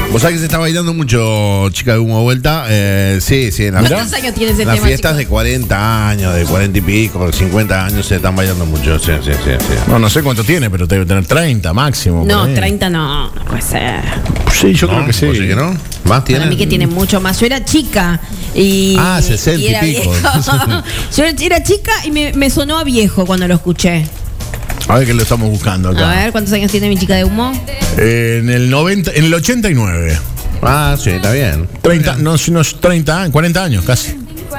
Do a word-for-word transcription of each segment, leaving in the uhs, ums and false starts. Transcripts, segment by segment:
Vos sabés que se está bailando mucho Chica de Humo Vuelta. Eh, sí, sí. En la, ¿Cuántos años tiene ese las tema, fiestas chicos? de cuarenta años, de cuarenta y pico, cincuenta años se están bailando mucho. Sí, sí, sí, sí. No, no sé cuánto tiene, pero debe tener treinta máximo. No, por ahí. treinta no, no puede ser. Sí, yo ¿No? creo que sí. ¿Vos sí que no? ¿Más tiene? Para mí que tiene mucho más. Yo era chica y. Ah, sesenta y era pico. viejo. Yo era chica y me, me sonó a viejo cuando lo escuché. A ver que lo estamos buscando acá. A ver, ¿cuántos años tiene mi chica de humo? Eh, en el noventa, en el ochenta y nueve. Ah, sí, está bien. treinta, no, no, treinta, cuarenta años casi.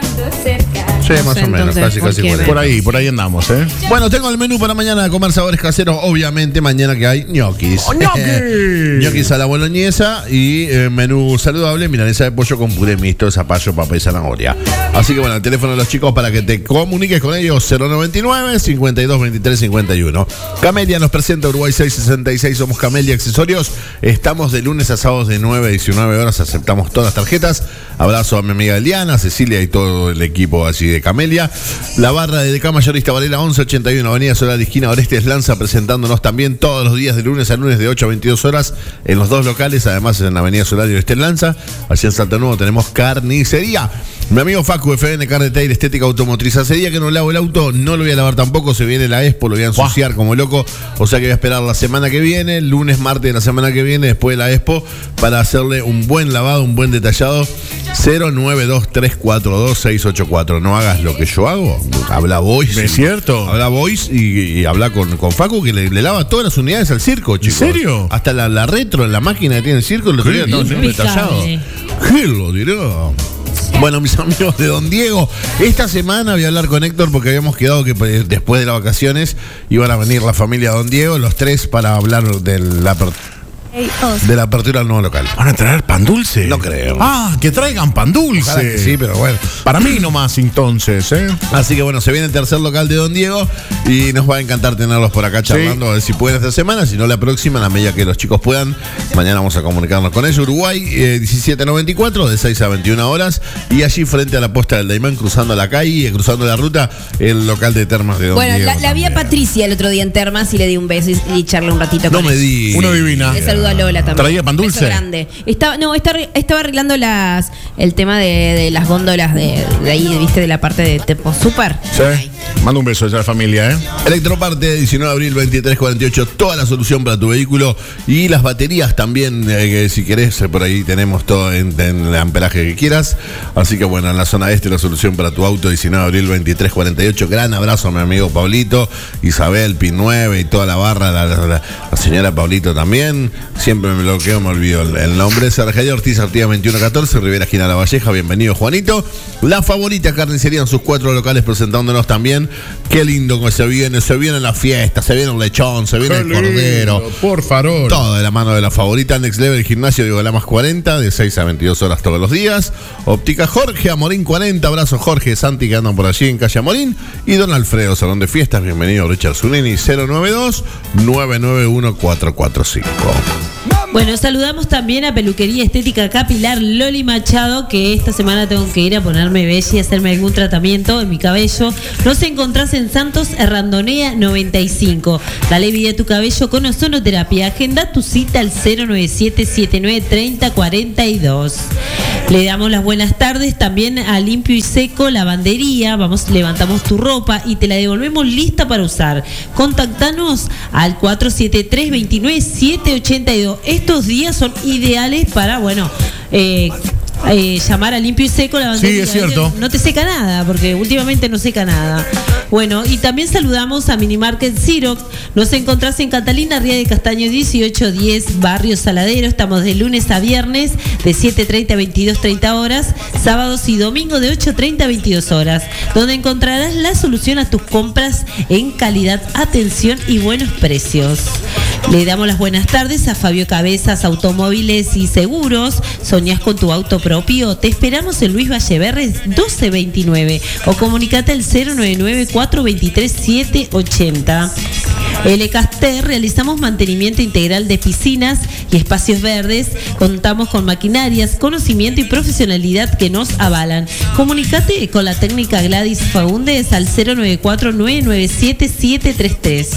Sí, No más sé, o menos, entonces, casi, ¿por casi qué cuarenta. Por ahí, por ahí andamos, ¿eh? Bueno, tengo el menú para mañana de comer sabores caseros. Obviamente, mañana que hay ñoquis. ¡Oh, ñoquis! ñoquis a la boloñesa y eh, menú saludable, milanesa de pollo con puré mixto, zapallo, papa y zanahoria. Así que bueno, el teléfono de los chicos para que te comuniques con ellos, cero noventa y nueve, cincuenta y dos, veintitrés, cincuenta y uno. Camelia nos presenta Uruguay seiscientos sesenta y seis, somos Camelia Accesorios. Estamos de lunes a sábados de nueve a diecinueve horas, aceptamos todas las tarjetas. Abrazo a mi amiga Eliana, Cecilia y todo el equipo así de Camelia. La barra de Decá Mayorista Varela once ochenta y uno, Avenida Solar, esquina Orestes Lanza, presentándonos también todos los días de lunes a lunes de ocho a veintidós horas en los dos locales, además en la Avenida Solar y Orestes Lanza. Allí en Salto Nuevo tenemos carnicería. Mi amigo Facu, F N Carretail, Estética Automotriz. Hace día que no lavo el auto, no lo voy a lavar tampoco, se viene la Expo, lo voy a ensuciar como loco, o sea que voy a esperar la semana que viene, lunes, martes de la semana que viene, después de la Expo, para hacerle un buen lavado, un buen detallado. Cero nueve dos tres cuatro dos seis ocho cuatro. No hagas lo que yo hago, habla voice. ¿Es cierto? Habla voice y, y habla con, con Facu, que le, le lava todas las unidades al circo, chicos. ¿En serio? Hasta la, la retro, la máquina que tiene el circo, el otro día estaba siendo detallado. ¿Qué lo dirá? Bueno, mis amigos de Don Diego, esta semana voy a hablar con Héctor porque habíamos quedado que pues, después de las vacaciones iban a venir la familia Don Diego, los tres, para hablar de la, de la apertura del nuevo local. ¿Van a traer pan dulce? No creo. Ah, que traigan pan dulce. Ojalá que sí, pero bueno. Para mí nomás entonces, ¿eh? Así que bueno, se viene el tercer local de Don Diego y nos va a encantar tenerlos por acá charlando, sí. A ver si pueden esta semana, si no la próxima, a la medida que los chicos puedan. Mañana vamos a comunicarnos con ellos. Uruguay eh, diecisiete noventa y cuatro, de seis a veintiuna horas, y allí frente a la posta del Daimán, cruzando la calle, cruzando la ruta, el local de Termas de Don Bueno, Diego. la, la vi a Patricia el otro día en Termas y le di un beso y, y charlé un ratito No con me ella. di. Uno divina. Le saludo a Lola también. ¿Traía pan dulce? Beso grande. Estaba, no, estaba, estaba arreglando las el tema de, de las góndolas de, de ahí, viste, de la parte de Tempo Super. Sí. Mando un beso a esa familia, ¿eh? Electroparte, diecinueve de abril, veintitrés cuarenta y ocho, toda la solución para tu vehículo y las baterías también, eh, que si querés, eh, por ahí tenemos todo en, en el amperaje que quieras. Así que bueno, en la zona este la solución para tu auto, diecinueve de abril, veintitrés cuarenta y ocho. Gran abrazo a mi amigo Pablito, Isabel, Pin nueve y toda la barra, la, la, la, la señora Pablito también. Siempre me bloqueo, me olvido el, el nombre. Sergio Ortiz, Artigas veintiuno catorce, Rivera Esquina La Valleja. Bienvenido, Juanito. La Favorita Carnicería en sus cuatro locales presentándonos también. Qué lindo que se viene, se viene la fiesta, se viene el lechón, se viene el cordero. Por favor. Todo de la mano de La Favorita. Next Level Gimnasio Diego Lamas cuarenta, de seis a veintidós horas todos los días. Óptica Jorge, Amorín cuarenta. Abrazo Jorge, Santi, que andan por allí en calle Amorín. Y Don Alfredo, Salón de Fiestas. Bienvenido, Richard Zunini, cero nueve dos, nueve nueve uno, cuatro cuatro cinco. Bueno, saludamos también a Peluquería Estética Capilar Loli Machado, que esta semana tengo que ir a ponerme bella y hacerme algún tratamiento en mi cabello. Nos encontrás en Santos Errandonea noventa y cinco. Dale vida a tu cabello con ozonoterapia. Agenda tu cita al cero nueve siete, siete nueve tres cero, cuatro dos. Le damos las buenas tardes también a Limpio y Seco Lavandería. Vamos, levantamos tu ropa y te la devolvemos lista para usar. Contactanos al cuatro siete tres, dos nueve, siete ocho dos. Estos días son ideales para, bueno, eh, eh, llamar a Limpio y Seco Lavandería. Sí, es cierto. No te seca nada, porque últimamente no seca nada. Bueno, y también saludamos a Minimarket Xerox. Nos encontrás en Catalina Ría de Castaño dieciocho diez, Barrio Saladero. Estamos de lunes a viernes de siete treinta a veintidós treinta horas, sábados y domingos de ocho treinta a veintidós horas, donde encontrarás la solución a tus compras en calidad, atención y buenos precios. Le damos las buenas tardes a Fabio Cabezas, Automóviles y Seguros. ¿Soñás con tu auto propio? Te esperamos en Luis Valleverres doce veintinueve o comunicate al cero nueve nueve, cuatro dos tres, siete ocho cero. L Caster, realizamos mantenimiento integral de piscinas y espacios verdes. Contamos con maquinarias, conocimiento y profesionalidad que nos avalan. Comunicate con la técnica Gladys Faúndez al cero nueve cuatro, nueve nueve siete, siete tres tres.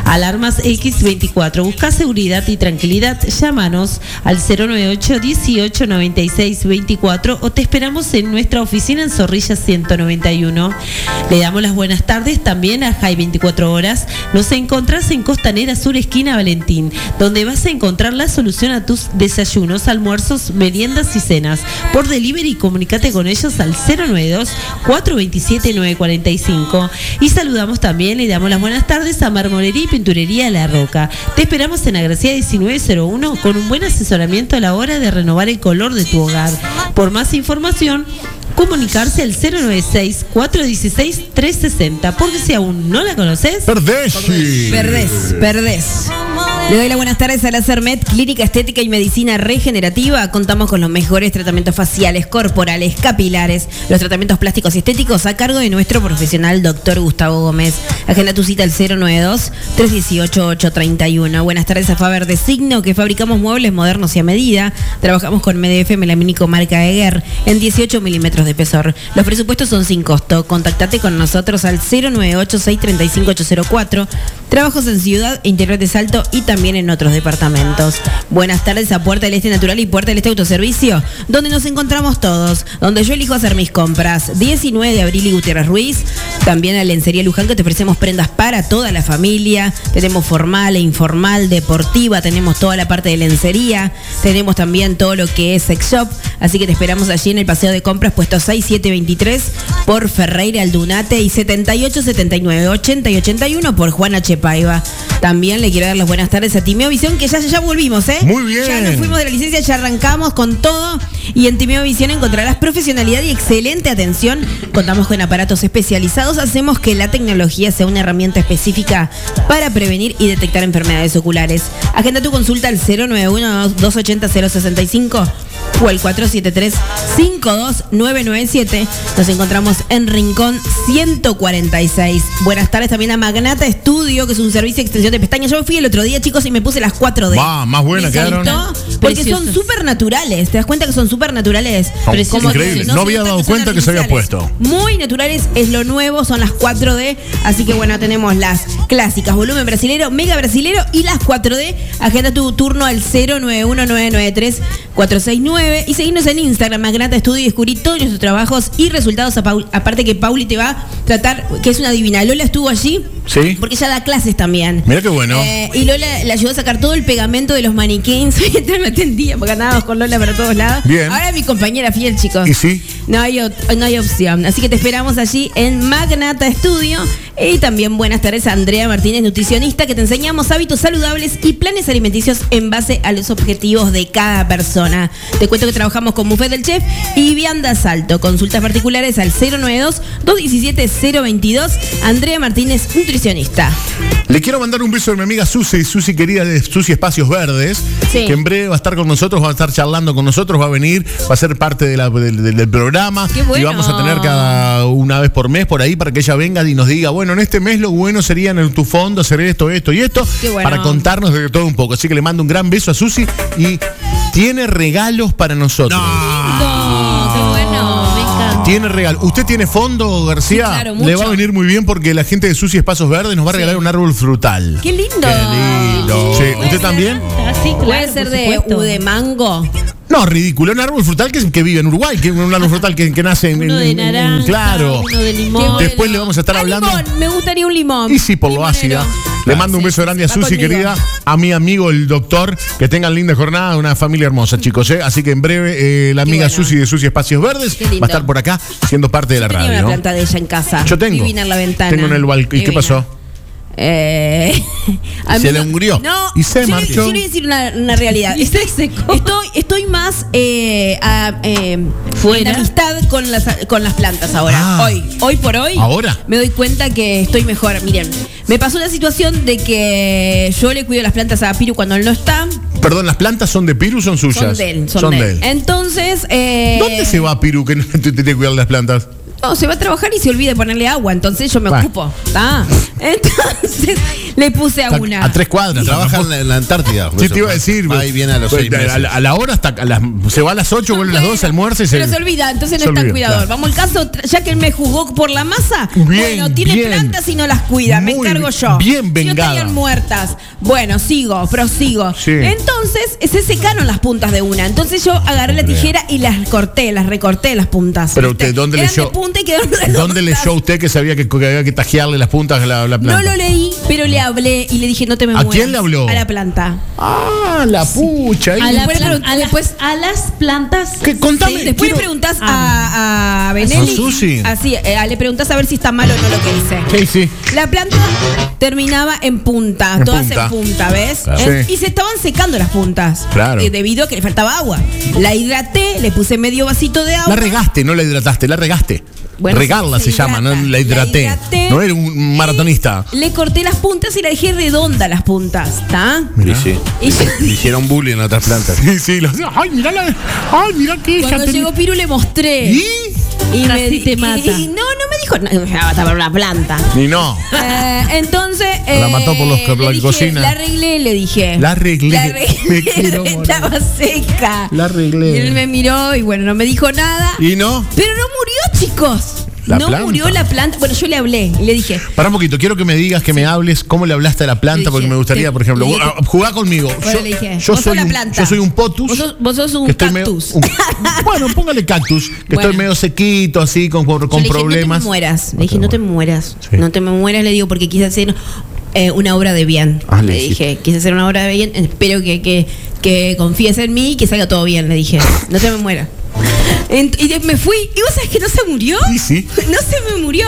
Alarmas X veinticuatro. Busca seguridad y tranquilidad. Llámanos al cero noventa y ocho, dieciocho, noventa y seis, veinticuatro o te esperamos en nuestra oficina en Zorrilla ciento noventa y uno. Le damos las buenas tardes también a Jai veinticuatro horas. Nos encontrás en Costanera Sur, esquina Valentín, donde vas a encontrar la solución a tus desayunos, almuerzos, meriendas y cenas. Por delivery, comunícate con ellos al cero noventa y dos, cuatro veintisiete, nueve cuarenta y cinco. Y saludamos también y damos las buenas tardes a Marmolería y Pinturería La Roca. Te esperamos en Agracia diecinueve cero uno con un buen asesoramiento a la hora de renovar el color de tu hogar. Por más información, comunicarse al cero noventa y seis, cuatro dieciséis, trescientos sesenta. Porque si aún no la conoces, Perdés. Perdés, perdés. Le doy las buenas tardes a la Sermet, Clínica Estética y Medicina Regenerativa. Contamos con los mejores tratamientos faciales, corporales, capilares, los tratamientos plásticos y estéticos a cargo de nuestro profesional doctor Gustavo Gómez. Agenda tu cita al cero noventa y dos, tres dieciocho, ocho treinta y uno. Buenas tardes a Faber de Signo, que fabricamos muebles modernos y a medida. Trabajamos con M D F melamínico marca Eger en dieciocho milímetros de espesor. Los presupuestos son sin costo. Contactate con nosotros al cero noventa y ocho, seis treinta y cinco, ocho cero cuatro. Trabajos en Ciudad, Interior de Salto y también en otros departamentos. Buenas tardes a Puerta del Este Natural y Puerta del Este Autoservicio, donde nos encontramos todos, donde yo elijo hacer mis compras. diecinueve de abril y Gutiérrez Ruiz. También a Lencería Luján, que te ofrecemos prendas para toda la familia. Tenemos formal e informal, deportiva, tenemos toda la parte de lencería, tenemos también todo lo que es sex shop, así que te esperamos allí en el paseo de compras puesto seis siete veintitrés por Ferreira Aldunate y setenta y ocho setenta y nueve, ochenta y ochenta y uno por Juan H. Paiva. También le quiero dar las buenas tardes a Timeo Visión, que ya, ya volvimos, ¿eh? Muy bien. Ya nos fuimos de la licencia, ya arrancamos con todo. Y en Timeo Visión encontrarás profesionalidad y excelente atención. Contamos con aparatos especializados. Hacemos que la tecnología sea una herramienta específica para prevenir y detectar enfermedades oculares. Agenda tu consulta al cero noventa y uno, dos ochenta, cero sesenta y cinco o al cuatro siete tres, cinco dos nueve nueve siete. Nos encontramos en Rincón ciento cuarenta y seis. Buenas tardes también a Magnata Estudio, que es un servicio de extensión de pestañas. Yo fui el otro día, chicos, y me puse las cuatro D. Va, más buena Me quedaron. saltó, porque Preciosas. son súper naturales. ¿Te das cuenta que son súper naturales? Son Como que increíbles. No se había nota dado son cuenta que se había artificiales. puesto. Muy naturales, es lo nuevo, son las cuatro D. Así que bueno, tenemos las clásicas, volumen brasilero, mega brasilero y las cuatro D. Agenda tu turno al cero nueve uno, nueve nueve tres, cuatro seis nueve y seguirnos en Instagram, Magnata Estudio, y descubrir todos nuestros trabajos y resultados. A Paul- aparte que Pauli te va a tratar, que es una divina. Lola estuvo allí. Sí. Porque ella da clases también. Mira qué bueno. Eh, y Lola le ayudó a sacar todo el pegamento de los maniquíns mientras me atendía, porque andábamos con Lola para todos lados. Bien. Ahora mi compañera fiel, chicos. ¿Y sí? No hay, ot- no hay opción. Así que te esperamos allí en Magnata Estudio. Y también buenas tardes a Andrea Martínez, nutricionista, que te enseñamos hábitos saludables y planes alimenticios en base a los objetivos de cada persona. Te cuento que trabajamos con Buffet del Chef y Vianda Salto. Consultas particulares al cero noventa y dos, dos diecisiete, cero veintidós. Andrea Martínez, nutricionista. Le quiero mandar un beso a mi amiga Susi, Susi querida de Susi Espacios Verdes, Sí. que en breve va a estar con nosotros, va a estar charlando con nosotros, va a venir, va a ser parte de la- del, del- del programa. Qué bueno. Y vamos a tener cada una vez por mes por ahí para que ella venga y nos diga, bueno, en este mes lo bueno sería en tu fondo hacer esto, esto y esto, Qué bueno. para contarnos de todo un poco. Así que le mando un gran beso a Susi y tiene regalos para nosotros. No, qué bueno. Me encanta. Tiene regalo. ¿Usted tiene fondo, García? Sí, claro, Le va a mucho. venir muy bien porque la gente de Susi Espacios Verdes nos va a regalar un árbol frutal. Qué lindo. Qué lindo. Sí, Puede ¿usted ser- también? Ah, sí, claro, Puede ser por de, supuesto. u de mango. No, ridículo. Un árbol frutal que, que vive en Uruguay, que un árbol frutal que, que nace en, Uno de en- en- naranja, claro. uno de Qué limón. bueno. Después le vamos a estar Ah, hablando. limón, me gustaría un limón. Y sí, por lo Limonero. ácida. Le mando un Sí, beso sí, grande a va Susi, conmigo. querida. A mi amigo, el doctor. Que tengan linda jornada. Una familia hermosa, chicos. ¿eh? Así que en breve, eh, la Qué amiga bueno. Susi de Susi Espacios Verdes Qué lindo. va a estar por acá siendo parte de la Tenía radio. una planta de ella en casa. Yo tengo. Divina en la ventana. Tengo en el balcón. ¿Y qué Divina. pasó? Eh, a Se mí le no- murió. No, Y se yo le- marchó. Yo le voy a decir una, una realidad. Y se Estoy, secó. estoy, estoy más eh, a, eh, Fuera. en amistad con las, con las plantas ahora. Ah. Hoy, hoy por hoy. ¿Ahora? Me doy cuenta que estoy mejor. Miren, me pasó una situación de que yo le cuido las plantas a Piru cuando él no está. Perdón, ¿las plantas son de Piru o son suyas? Son de él. Son, de él. Entonces. Eh, ¿Dónde se va Piru que no te tiene que cuidar las plantas? No, se va a trabajar y se olvida de ponerle agua, entonces yo me Bueno. ocupo. ¿Tá? Entonces, le puse a Está una. A tres cuadras. Trabaja en la, en la Antártida. Sí, te iba a decir. Ahí viene a los pues, seis meses. A la, a la hora hasta a las, se va a las ocho, vuelve a las doce, almuerza y se. Pero se olvida, entonces no se es tan olvida, cuidador. claro. Vamos al caso, tra- ya que él me jugó por la masa, Bien, bueno, tiene bien. plantas y no las cuida, me Muy encargo bien, yo. bien Si no vengada. estarían muertas. Bueno, sigo, prosigo. Sí. Entonces, se secaron las puntas de una. Entonces yo agarré la tijera y las corté, las recorté las puntas. Pero ¿viste? usted, ¿dónde Eran leyó? de punta y quedaron ¿Dónde redondas. leyó usted que sabía que, que había que tajearle las puntas a la, la planta? No lo leí, pero le hablé y le dije, no te me ¿A mueras. quién le habló? A la planta. Ah, la pucha. ahí. A, la Después le plan- pregun- a las- después- a las plantas. ¿Qué? Contame. Sí, después quiero- le preguntás a, a Benelli. ¿A Susi? Así, eh, le preguntás a ver si está mal o no lo que hice. Sí, sí. La planta terminaba en punta, En todas punta. en punta, ¿ves? Claro. Eh, Sí. Y se estaban secando las puntas. Claro. eh, debido a que le faltaba agua. La hidraté, le puse medio vasito de agua. La regaste, no la hidrataste, la regaste. Bueno, Regarla se, se llama, no hidrata. la hidraté. La hidraté. No era un maratonista. Le corté las puntas y la dejé redonda las puntas, ¿está? Y sí. Y Le hicieron bullying a otras plantas. Sí, sí. Los, ay, mirá la. Ay, mirá que ella cuando tenía- llegó Piru le mostré. ¿Y? Y Casi te y- mata. y no, no me dijo, no, ya va a tapar una planta. Ni no. Eh, entonces. La mató por los que- le la dije, cocina. La arreglé, le dije. La arreglé. La arreglé. Me quiero morir. Estaba seca. La arreglé. Y él me miró y bueno, no me dijo nada. ¿Y no? Pero no murió, chicos. ¿La no planta? murió la planta. Bueno, yo le hablé y le dije. Para un poquito, quiero que me digas, que me hables cómo le hablaste a la planta, Le dije, porque me gustaría, te- por ejemplo, le dije- ah, jugá conmigo. Bueno, yo, le dije, yo vos sos soy la un, planta. yo soy un potus. Vos sos, vos sos un que estoy medio- cactus. un- bueno, póngale cactus, que Bueno. estoy medio sequito, así, con, con, Yo con le dije, problemas. no te me mueras. Le dije, no te mueras. Sí. No te me mueras, le digo, porque quise hacer eh, una obra de bien. Ah, le le dijiste. dije, quise hacer una obra de bien. Espero que, que, que confíes en mí y que salga todo bien. Le dije, no te me mueras. Ent- y de- me fui. ¿Y vos sabés que no se murió? Sí, sí. No se me murió.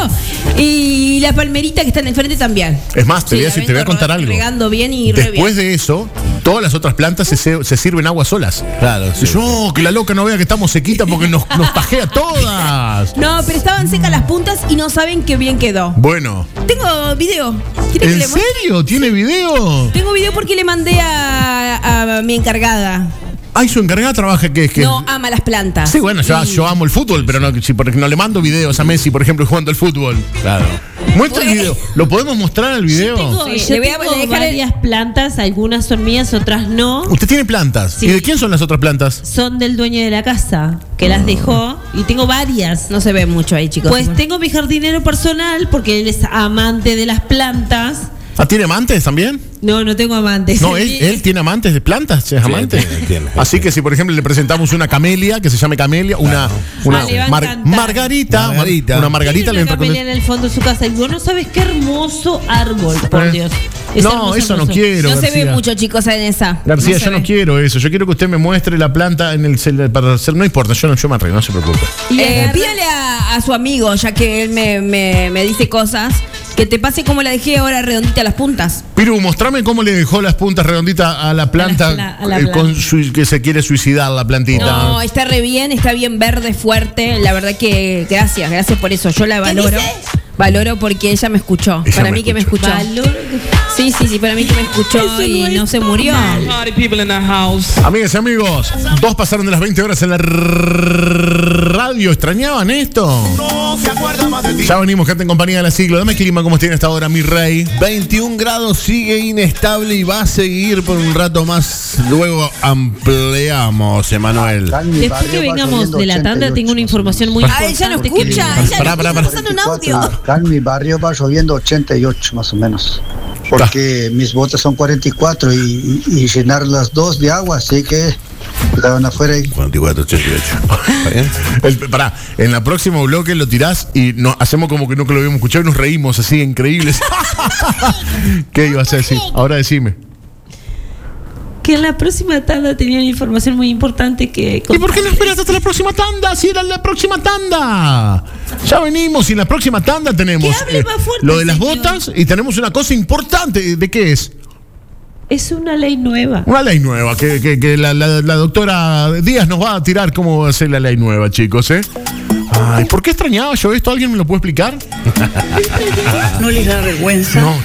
Y la palmerita que está en el frente también. Es más, te Sí, voy a la decir- te voy a vengo contar re- algo. regando bien y re Después bien. de eso, todas las otras plantas se, se, se sirven agua solas. Claro, sí. No, que la loca no vea que estamos sequitas porque nos, nos tajea todas. No, pero estaban secas las puntas y no saben qué bien quedó. Bueno, Tengo video. ¿Quiere que ¿en le muestre? serio? ¿Tiene video? Tengo video porque le mandé a, a mi encargada. Ay, su encargada trabaja que es que. No, ama las plantas. Sí, bueno, yo, Y- yo amo el fútbol, pero no, si porque no le mando videos a Messi, por ejemplo, jugando al fútbol. Claro. Muestra el Bueno. video. ¿Lo podemos mostrar el video? Tengo, Sí, yo le voy a- tengo le dejaré- varias plantas, algunas son mías, otras no. Usted tiene plantas. Sí. ¿Y de quién son las otras plantas? Son del dueño de la casa, que las dejó. Y tengo varias. No se ve mucho ahí, chicos. Pues tengo mi jardinero personal, porque él es amante de las plantas. ¿Ah, tiene amantes también? No, no tengo amantes. No, él, él tiene amantes de plantas, es amante. tiene, tiene. Así que si, por ejemplo, le presentamos una camelia, que se llame camelia, una, una Ah, le va a mar- encantar. margarita, Margarita. una margarita le Tiene una entra con camelia en el fondo de su casa. Y vos no sabes qué hermoso árbol, por Eh. Dios. Es No, hermoso, eso no hermoso. quiero. No se García. ve mucho, chicos, en esa. García, No se yo no ve. quiero eso. Yo quiero que usted me muestre la planta en el cel- para hacer. No importa, yo no, yo me arreglo, no se preocupe. Y Eh, agarra- pídale a, a su amigo, ya que él me, me, me dice cosas, que te pase como la dejé ahora redondita las puntas. Piru, mostrame cómo le dejó las puntas redonditas a la planta, A la pla- a la eh, con planta. su- que se quiere suicidar la plantita. No, está re bien, está bien verde, fuerte. La verdad que gracias, gracias por eso. Yo la valoro. Valoro porque ella me escuchó. Ella para me mí que me escuchó. escuchó. Valoro que- Sí, sí, sí, para mí que me escuchó Eso y no no, es se murió. Party people in the house. Amigas y amigos, dos pasaron de las veinte horas en la radio. ¿Extrañaban esto? Ya venimos, gente, en compañía de la siglo. Dame clima, ¿cómo tiene esta hora, mi rey? veintiún grados, sigue inestable y va a seguir por un rato más. Luego ampliamos, Emanuel. Después que vengamos de la tanda, tengo una información muy Ah, importante. ella no que escucha, le- ella Pará, no pará, escucha, pará. pasando un audio. Acá en mi barrio va lloviendo ochenta y ocho más o menos. Porque mis botas son cuarenta y cuatro y, y, y llenar las dos de agua, así que estaban afuera y cuarenta y cuatro, ochenta y ocho. ¿Está bien? El- pará, en la próxima bloque lo tirás y nos hacemos como que no que lo habíamos escuchado y nos reímos así, increíbles. ¿Qué ibas a decir? Ahora decime. Que en la próxima tanda tenía una información muy importante que. ¿Y por qué no esperas hasta la próxima tanda? Si era la próxima tanda. Ya venimos y en la próxima tanda tenemos Que hable más fuerte, lo de las señor. botas y tenemos una cosa importante. ¿De qué es? Es una ley nueva. Una ley nueva, que, que- que la, la- la doctora Díaz nos va a tirar cómo va a ser la ley nueva, chicos, ¿eh? Ay, ¿por qué extrañaba yo esto? ¿Alguien me lo puede explicar? ¿No les da vergüenza? No,